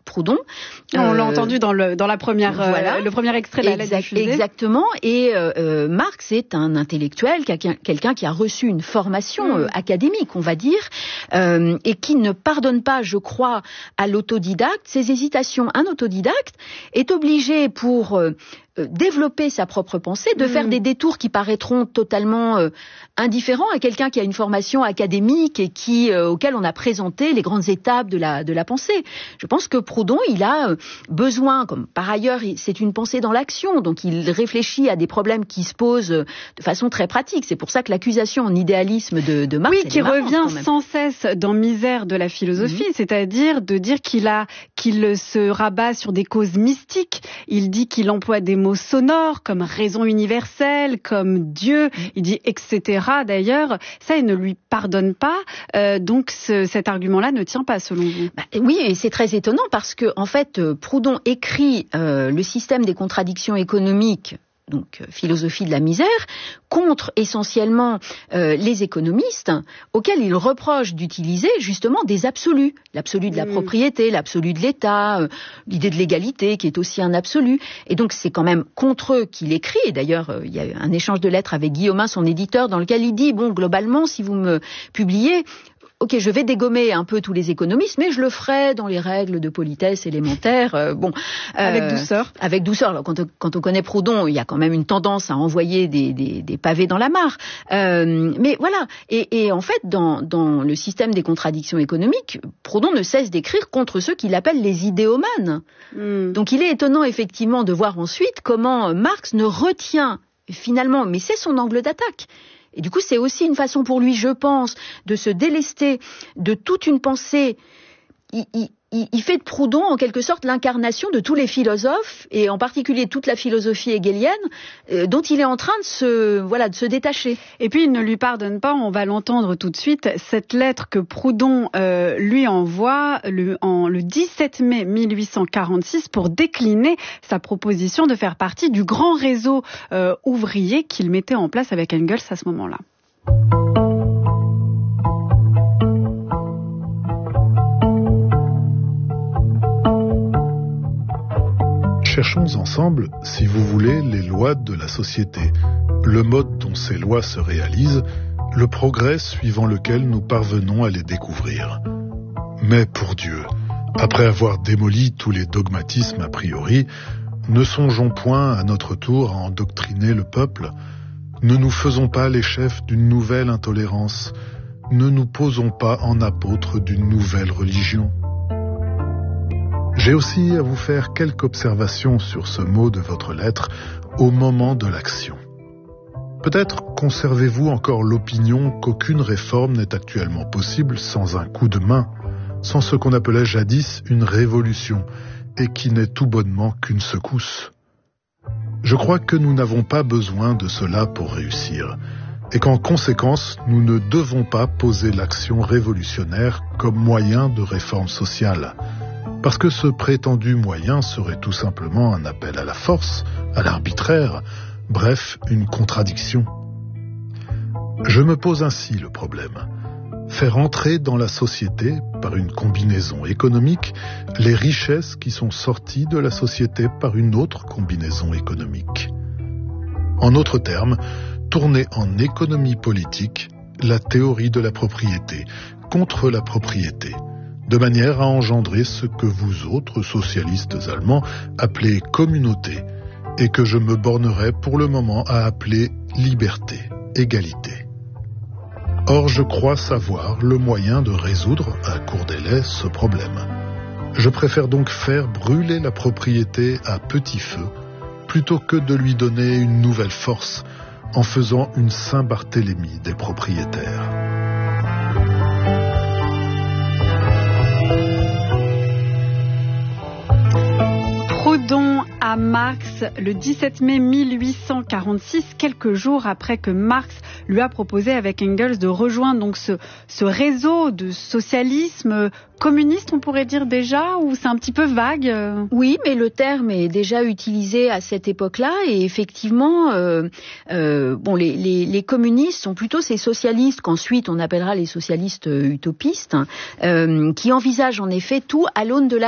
Proudhon. On l'a entendu dans la première, le premier extrait de la lettre diffusée. Exactement. Et Marx est un intellectuel, quelqu'un qui a reçu une formation académique, on va dire, et qui ne pardonne pas, je crois, à l'autodidacte ses hésitations. Un autodidacte est obligé pour développer sa propre pensée, de faire des détours qui paraîtront totalement indifférents à quelqu'un qui a une formation académique et auquel on a présenté les grandes étapes de la pensée. Je pense que Proudhon, il a besoin, comme par ailleurs, c'est une pensée dans l'action, donc il réfléchit à des problèmes qui se posent de façon très pratique. C'est pour ça que l'accusation en idéalisme de Marx, oui, qui revient sans cesse dans Misère de la philosophie, c'est-à-dire de dire qu'il se rabat sur des causes mystiques. Il dit qu'il emploie des mots sonores comme raison universelle, comme Dieu, il dit etc. D'ailleurs, ça, il ne lui pardonne pas. Donc cet argument-là ne tient pas, selon vous. Oui, et c'est très étonnant parce que en fait, Proudhon écrit le système des contradictions économiques, donc philosophie de la misère, contre essentiellement les économistes, auxquels il reproche d'utiliser justement des absolus. L'absolu de la propriété, l'absolu de l'État, l'idée de l'égalité qui est aussi un absolu. Et donc c'est quand même contre eux qu'il écrit. Et d'ailleurs, il y a eu un échange de lettres avec Guillaumin, son éditeur, dans lequel il dit, bon, globalement, si vous me publiez, ok, je vais dégommer un peu tous les économistes, mais je le ferai dans les règles de politesse élémentaires. Avec douceur. Avec douceur. Alors, quand on connaît Proudhon, il y a quand même une tendance à envoyer des pavés dans la mare. Mais voilà. Et en fait, dans le système des contradictions économiques, Proudhon ne cesse d'écrire contre ceux qu'il appelle les idéomanes. Donc, il est étonnant effectivement de voir ensuite comment Marx ne retient finalement, mais c'est son angle d'attaque. Et du coup, c'est aussi une façon pour lui, je pense, de se délester de toute une pensée. Il fait de Proudhon, en quelque sorte, l'incarnation de tous les philosophes, et en particulier toute la philosophie hegelienne, dont il est en train de se détacher. Et puis, il ne lui pardonne pas, on va l'entendre tout de suite, cette lettre que Proudhon lui envoie le 17 mai 1846 pour décliner sa proposition de faire partie du grand réseau ouvrier qu'il mettait en place avec Engels à ce moment-là. Cherchons ensemble, si vous voulez, les lois de la société, le mode dont ces lois se réalisent, le progrès suivant lequel nous parvenons à les découvrir. Mais pour Dieu, après avoir démoli tous les dogmatismes a priori, ne songeons point à notre tour à endoctriner le peuple, ne nous faisons pas les chefs d'une nouvelle intolérance, ne nous posons pas en apôtres d'une nouvelle religion. J'ai aussi à vous faire quelques observations sur ce mot de votre lettre au moment de l'action. Peut-être conservez-vous encore l'opinion qu'aucune réforme n'est actuellement possible sans un coup de main, sans ce qu'on appelait jadis une révolution, et qui n'est tout bonnement qu'une secousse. Je crois que nous n'avons pas besoin de cela pour réussir, et qu'en conséquence, nous ne devons pas poser l'action révolutionnaire comme moyen de réforme sociale. Parce que ce prétendu moyen serait tout simplement un appel à la force, à l'arbitraire, bref, une contradiction. Je me pose ainsi le problème. Faire entrer dans la société, par une combinaison économique, les richesses qui sont sorties de la société par une autre combinaison économique. En d'autres termes, tourner en économie politique la théorie de la propriété contre la propriété, de manière à engendrer ce que vous autres socialistes allemands appelez communauté, et que je me bornerai pour le moment à appeler liberté, égalité. Or, je crois savoir le moyen de résoudre à court délai ce problème. Je préfère donc faire brûler la propriété à petit feu, plutôt que de lui donner une nouvelle force en faisant une Saint-Barthélemy des propriétaires. Proudhon à Marx le 17 mai 1846, quelques jours après que Marx lui a proposé avec Engels de rejoindre donc ce réseau de socialisme communiste, on pourrait dire déjà, ou c'est un petit peu vague? Oui, mais le terme est déjà utilisé à cette époque-là, et effectivement, les communistes sont plutôt ces socialistes qu'ensuite on appellera les socialistes utopistes, qui envisagent en effet tout à l'aune de la